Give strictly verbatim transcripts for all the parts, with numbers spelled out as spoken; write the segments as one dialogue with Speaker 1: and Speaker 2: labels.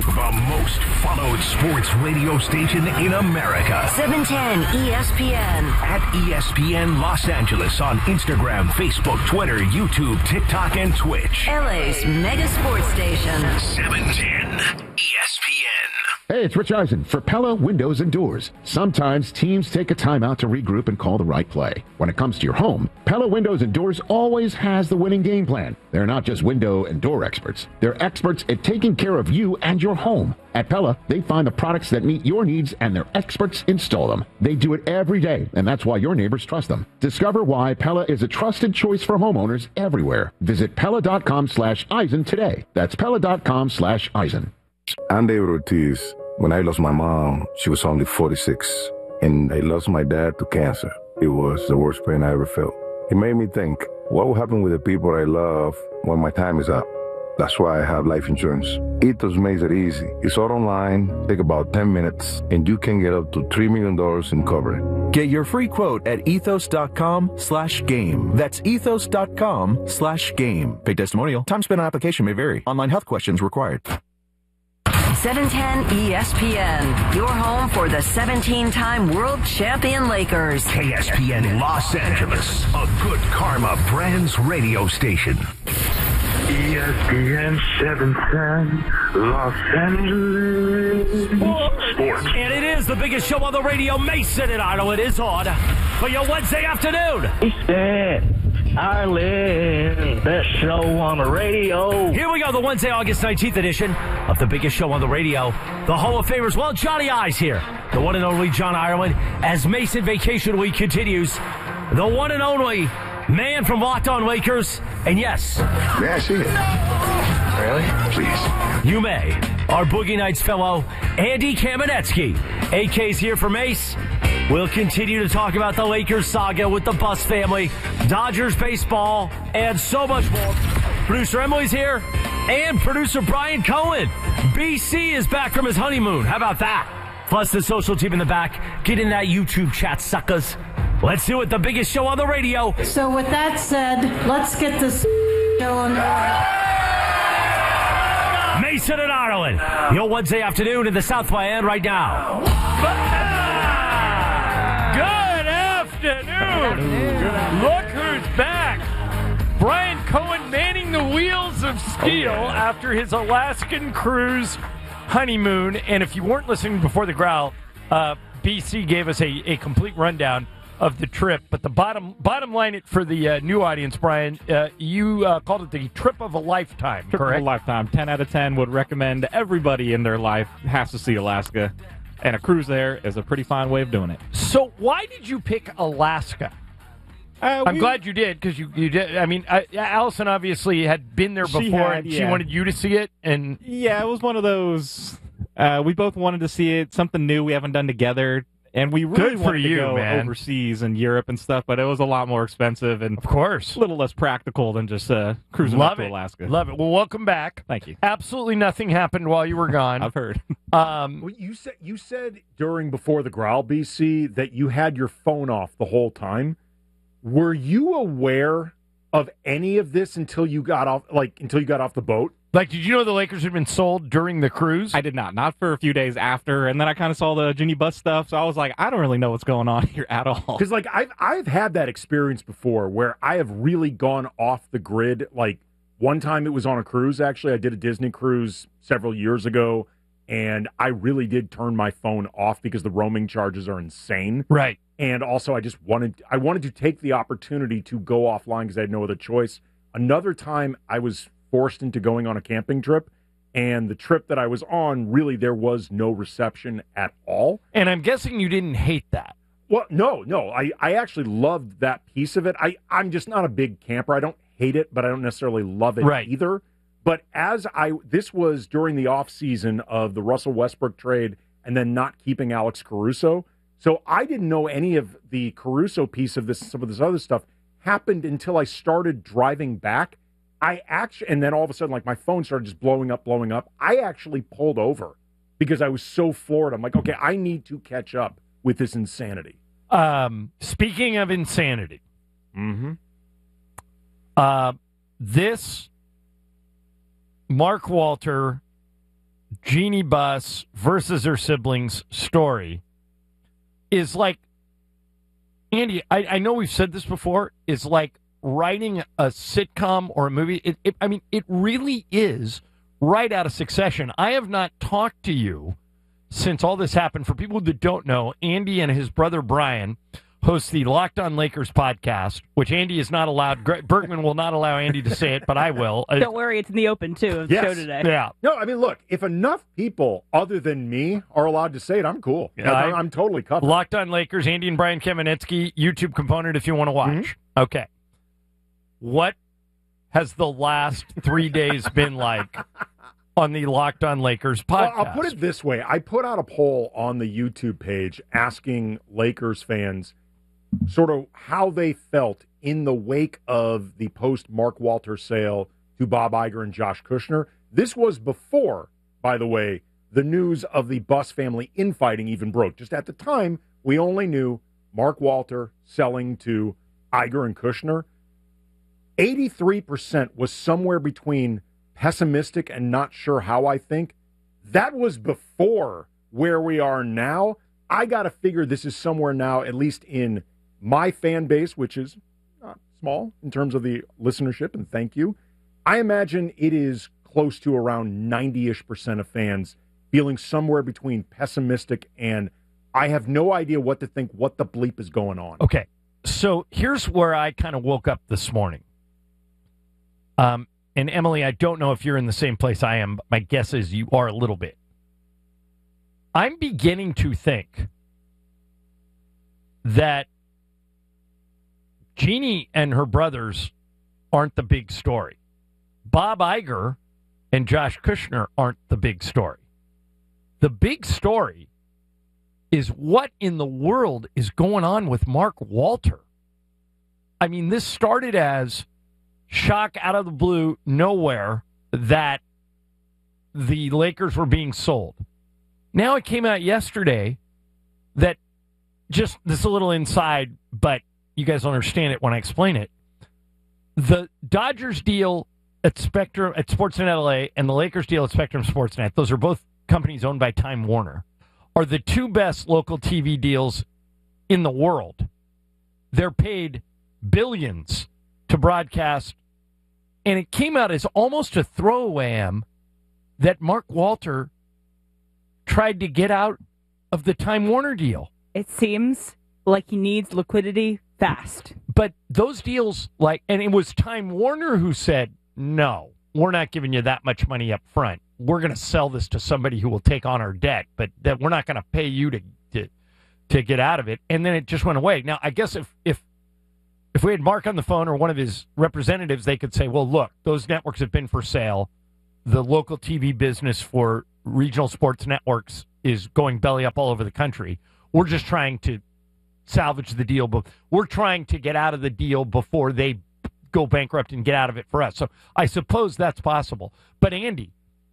Speaker 1: The most followed sports radio station in America.
Speaker 2: seven ten E S P N.
Speaker 1: At E S P N Los Angeles on Instagram, Facebook, Twitter, YouTube, TikTok, and Twitch.
Speaker 2: L A's mega sports station.
Speaker 1: seven ten E S P N.
Speaker 3: Hey, it's Rich Eisen for Pella Windows and Doors. Sometimes teams take a timeout to regroup and call the right play. When it comes to your home, Pella Windows and Doors always has the winning game plan. They're not just window and door experts. They're experts at taking care of you and your home. At Pella, they find the products that meet your needs and their experts install them. They do it every day, and that's why your neighbors trust them. Discover why Pella is a trusted choice for homeowners everywhere. Visit Pella.com slash Eisen today. That's Pella.com slash Eisen.
Speaker 4: I'm David Ortiz. When I lost my mom, she was only forty-six, and I lost my dad to cancer. It was the worst pain I ever felt. It made me think, what will happen with the people I love when my time is up? That's why I have life insurance. Ethos makes it easy. It's all online, take about ten minutes, and you can get up to three million dollars in coverage.
Speaker 5: Get your free quote at ethos.com slash game. That's ethos.com slash game. Paid testimonial. Time spent on application may vary. Online health questions required.
Speaker 2: seven ten E S P N. Your home for the seventeen-time world champion Lakers.
Speaker 1: K S P N Los Angeles, a Good Karma Brands radio station.
Speaker 6: E S P N seven ten Los Angeles.
Speaker 7: Sports. And it is the biggest show on the radio. Mason and Ireland is on for your Wednesday afternoon.
Speaker 6: Mason, Ireland, best show on the radio.
Speaker 7: Here we go, the Wednesday, August nineteenth edition of the biggest show on the radio. The Hall of Famers, well, Johnny I's here. The one and only John Ireland as Mason Vacation Week continues. The one and only man from Locked On Lakers. And yes.
Speaker 4: May I see it?
Speaker 1: Really? Please.
Speaker 7: You may. Our Boogie Nights fellow, Andy Kamenetsky. A K's here for Mace. We'll continue to talk about the Lakers saga with the Bus family, Dodgers baseball, and so much more. Producer Emily's here, and producer Brian Cohen. B C is back from his honeymoon. How about that? Plus the social team in the back. Get in that YouTube chat, suckers. Let's do it, the biggest show on the radio.
Speaker 8: So with that said, let's get this going.
Speaker 7: Mason and Ireland, your Wednesday afternoon in the South by End right now.
Speaker 9: Good afternoon. Look who's back. Brian Cohen manning the wheels of steel after his Alaskan cruise honeymoon. And if you weren't listening before the growl, uh, B C gave us a, a complete rundown of the trip. But the bottom bottom line it for the uh, new audience, Brian, uh, you uh, called it the trip of a lifetime,
Speaker 10: trip
Speaker 9: correct?
Speaker 10: Of a lifetime. ten out of ten would recommend everybody in their life has to see Alaska. And a cruise there is a pretty fine way of doing it.
Speaker 9: So why did you pick Alaska?
Speaker 10: Uh,
Speaker 9: I'm
Speaker 10: we,
Speaker 9: glad you did, because you, you did. I mean, I, Allison obviously had been there before,
Speaker 10: had,
Speaker 9: and
Speaker 10: yeah.
Speaker 9: she wanted you to see it. And
Speaker 10: yeah, it was one of those. Uh, we both wanted to see it, something new we haven't done together. And we really
Speaker 9: Good for
Speaker 10: wanted
Speaker 9: you,
Speaker 10: to go
Speaker 9: man.
Speaker 10: overseas in Europe and stuff, but it was a lot more expensive and
Speaker 9: of course
Speaker 10: a little less practical than just uh, cruising
Speaker 9: Love
Speaker 10: up to
Speaker 9: it.
Speaker 10: Alaska.
Speaker 9: Love it. Well, welcome back.
Speaker 10: Thank you.
Speaker 9: Absolutely nothing happened while you were gone.
Speaker 10: I've heard.
Speaker 9: Um,
Speaker 11: well, you said you said during Before the Growl, B C, that you had your phone off the whole time. Were you aware of any of this until you got off, like until you got off the boat?
Speaker 9: Like, did you know the Lakers had been sold during the cruise?
Speaker 10: I did not. Not for a few days after, and then I kind of saw the Ginny Bus stuff, so I was like, I don't really know what's going on here at all.
Speaker 11: Because, like, I've, I've had that experience before where I have really gone off the grid. Like, one time it was on a cruise, actually. I did a Disney cruise several years ago, and I really did turn my phone off because the roaming charges are insane.
Speaker 9: Right.
Speaker 11: And also, I just wanted I wanted to take the opportunity to go offline because I had no other choice. Another time, I was forced into going on a camping trip, and the trip that I was on, really, there was no reception at all.
Speaker 9: And I'm guessing you didn't hate that.
Speaker 11: Well, no, no. I, I actually loved that piece of it. I, I'm just not a big camper. I don't hate it, but I don't necessarily love it
Speaker 9: right.
Speaker 11: either. But as I, this was during the off season of the Russell Westbrook trade and then not keeping Alex Caruso. So I didn't know any of the Caruso piece of this, some of this other stuff happened until I started driving back. I actually, and then all of a sudden, like my phone started just blowing up, blowing up. I actually pulled over because I was so floored. I'm like, okay, I need to catch up with this insanity.
Speaker 9: Um, speaking of insanity,
Speaker 11: mm-hmm.
Speaker 9: uh, this Mark Walter Jeannie Buss versus her siblings story is like, Andy, I, I know we've said this before, is like writing a sitcom or a movie. It, it, I mean, it really is right out of Succession. I have not talked to you since all this happened. For people that don't know, Andy and his brother Brian hosts the Locked On Lakers podcast, which Andy is not allowed. Bergman will not allow Andy to say it, but I will.
Speaker 12: Don't worry, it's in the open, too, of the
Speaker 11: Yes.
Speaker 12: show today.
Speaker 9: Yeah.
Speaker 11: No, I mean, look, if enough people other than me are allowed to say it, I'm cool.
Speaker 9: Yeah,
Speaker 11: I'm,
Speaker 9: I-
Speaker 11: I'm totally covered.
Speaker 9: Locked On Lakers, Andy and Brian Kamenetsky, YouTube component if you want to watch.
Speaker 11: Mm-hmm.
Speaker 9: Okay. What has the last three days been like on the Locked On Lakers podcast?
Speaker 11: Well, I'll put it this way. I put out a poll on the YouTube page asking Lakers fans sort of how they felt in the wake of the post-Mark Walter sale to Bob Iger and Josh Kushner. This was before, by the way, the news of the Buss family infighting even broke. Just at the time, we only knew Mark Walter selling to Iger and Kushner. eighty-three percent was somewhere between pessimistic and not sure how, I think. That was before where we are now. I got to figure this is somewhere now, at least in my fan base, which is not small in terms of the listenership, and thank you. I imagine it is close to around ninety-ish percent of fans feeling somewhere between pessimistic and I have no idea what to think, what the bleep is going on.
Speaker 9: Okay, so here's where I kind of woke up this morning. Um, and Emily, I don't know if you're in the same place I am, but my guess is you are a little bit. I'm beginning to think that Jeannie and her brothers aren't the big story. Bob Iger and Josh Kushner aren't the big story. The big story is what in the world is going on with Mark Walter. I mean, this started as shock out of the blue, nowhere, that the Lakers were being sold. Now it came out yesterday that, just this a little inside, but you guys will understand it when I explain it. The Dodgers deal at Spectrum, at Sportsnet L A, and the Lakers deal at Spectrum Sportsnet, those are both companies owned by Time Warner, are the two best local T V deals in the world. They're paid billions to broadcast, and it came out as almost a throwaway am that Mark Walter tried to get out of the Time Warner deal.
Speaker 12: It seems like he needs liquidity fast.
Speaker 9: But those deals, like, and it was Time Warner who said, no, we're not giving you that much money up front. We're going to sell this to somebody who will take on our debt, but that we're not going to pay you to, to to get out of it. And then it just went away. Now, I guess if if if we had Mark on the phone or one of his representatives, they could say, well, look, those networks have been for sale. The local T V business for regional sports networks is going belly up all over the country. We're just trying to salvage the deal, but we're trying to get out of the deal before they go bankrupt and get out of it for us. So I suppose that's possible. But Andy,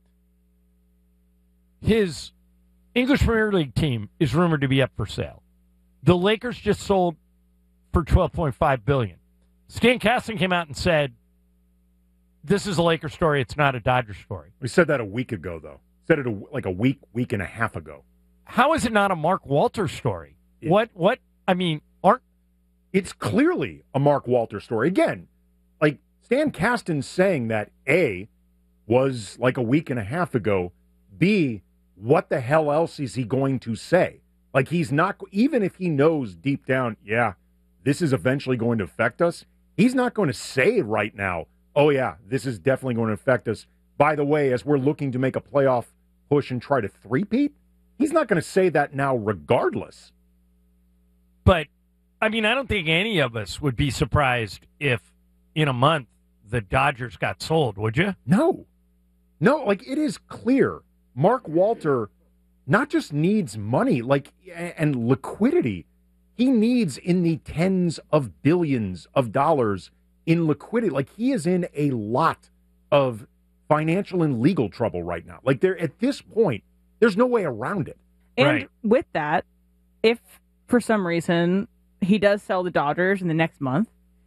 Speaker 9: his English Premier League team is rumored to be up for sale. The Lakers just sold for twelve point five billion dollars. Stan Kasten came out and said, this is a Lakers story, it's not a Dodgers story.
Speaker 11: We said that a week ago, though. Said it a, like a week, week and a half ago.
Speaker 9: How is it not a Mark Walter story? It, what, what, I mean, aren't...
Speaker 11: It's clearly a Mark Walter story. Again, like Stan Kasten saying that, A, was like a week and a half ago, B, what the hell else is he going to say? Like, he's not, even if he knows deep down, yeah, this is eventually going to affect us, he's not going to say right now, oh, yeah, this is definitely going to affect us. By the way, as we're looking to make a playoff push and try to three-peat, he's not going to say that now regardless.
Speaker 9: But, I mean, I don't think any of us would be surprised if in a month the Dodgers got sold, would you?
Speaker 11: No. No, like, it is clear. Mark Walter not just needs money, like, and liquidity. He needs in the tens of billions of dollars in liquidity. Like, he is in a lot of financial and legal trouble right now. Like, there at this point, there's no way around it.
Speaker 12: And
Speaker 9: right.
Speaker 12: with that, if for some reason he does sell the Dodgers in the next month,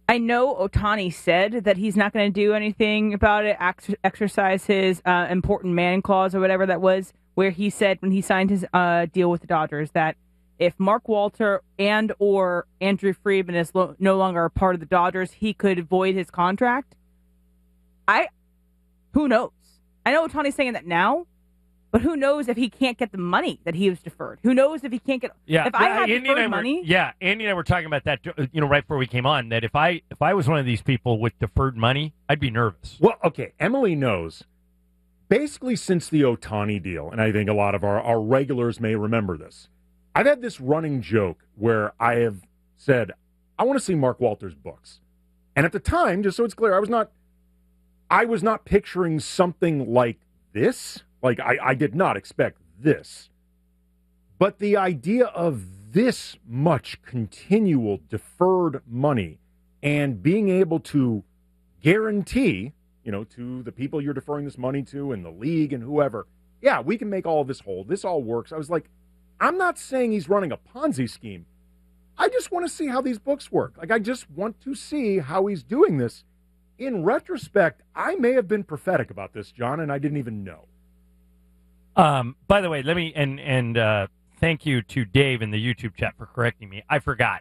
Speaker 12: I know Ohtani said that he's not going to do anything about it, ex- exercise his uh, important man clause or whatever that was, where he said when he signed his uh, deal with the Dodgers that if Mark Walter and or Andrew Friedman is lo- no longer a part of the Dodgers, he could void his contract. I, who knows? I know Ohtani's saying that now, but who knows if he can't get the money that he was deferred? Who knows if he can't get?
Speaker 9: Yeah,
Speaker 12: if I had
Speaker 9: Andy
Speaker 12: deferred
Speaker 9: and I were,
Speaker 12: money,
Speaker 9: yeah, Andy and I were talking about that, you know, right before we came on. That if I if I was one of these people with deferred money, I'd be nervous.
Speaker 11: Well, okay, Emily knows. Basically, since the Ohtani deal, and I think a lot of our, our regulars may remember this, I've had this running joke where I have said, I want to see Mark Walter's books. And at the time, just so it's clear, I was not I was not picturing something like this. Like, I, I did not expect this. But the idea of this much continual deferred money and being able to guarantee, you know, to the people you're deferring this money to and the league and whoever, yeah, we can make all of this whole. This all works. I was like, I'm not saying he's running a Ponzi scheme. I just want to see how these books work. Like, I just want to see how he's doing this. In retrospect, I may have been prophetic about this, John, and I didn't even know.
Speaker 9: Um, by the way, let me, and, and uh, thank you to Dave in the YouTube chat for correcting me. I forgot.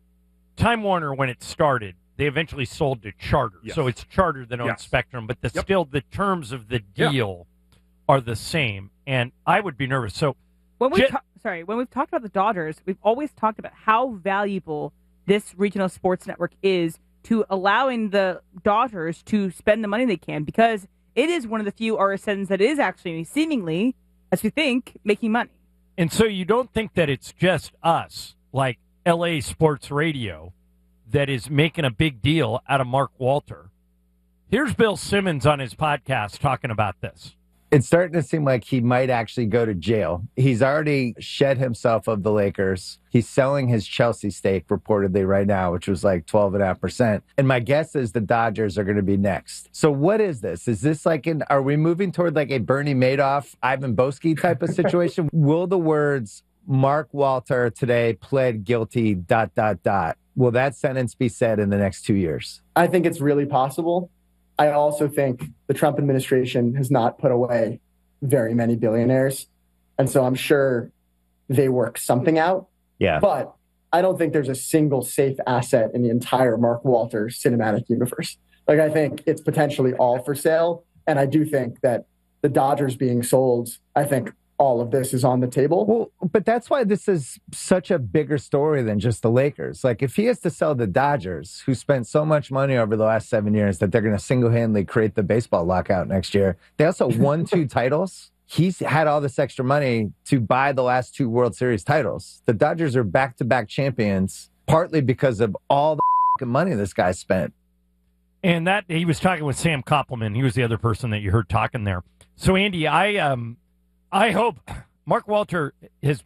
Speaker 9: Time Warner, when it started, they eventually sold to Charter.
Speaker 11: Yes.
Speaker 9: So it's Charter that owns
Speaker 11: Yes.
Speaker 9: Spectrum, but the,
Speaker 11: Yep.
Speaker 9: still the terms of the deal are the same. And I would be nervous. So
Speaker 12: when we
Speaker 9: Je-
Speaker 12: ta- sorry, when we've talked about the Dodgers, we've always talked about how valuable this regional sports network is to allowing the Dodgers to spend the money they can, because it is one of the few R S Ns that is actually seemingly, as we think, making money.
Speaker 9: And so you don't think that it's just us, like L A Sports Radio, that is making a big deal out of Mark Walter. Here's Bill Simmons on his podcast talking about this.
Speaker 13: It's starting to seem like he might actually go to jail. He's already shed himself of the Lakers. He's selling his Chelsea stake reportedly right now, which was like twelve point five percent. And my guess is the Dodgers are going to be next. So what is this? Is this like an, are we moving toward like a Bernie Madoff, Ivan Boesky type of situation? Will the words Mark Walter today pled guilty, dot, dot, dot, will that sentence be said in the next two years?
Speaker 14: I think it's really possible. I also think the Trump administration has not put away very many billionaires. And so I'm sure they work something out.
Speaker 13: Yeah.
Speaker 14: But I don't think there's a single safe asset in the entire Mark Walter cinematic universe. Like, I think it's potentially all for sale. And I do think that the Dodgers being sold, I think all of this is on the table.
Speaker 13: Well, but that's why this is such a bigger story than just the Lakers. Like, if he has to sell the Dodgers, who spent so much money over the last seven years that they're going to single-handedly create the baseball lockout next year. They also won two titles. He's had all this extra money to buy the last two World Series titles. The Dodgers are back-to-back champions, partly because of all the money this guy spent.
Speaker 9: And that he was talking with Sam Koppelman. He was the other person that you heard talking there. So, Andy, I um, I hope Mark Walter has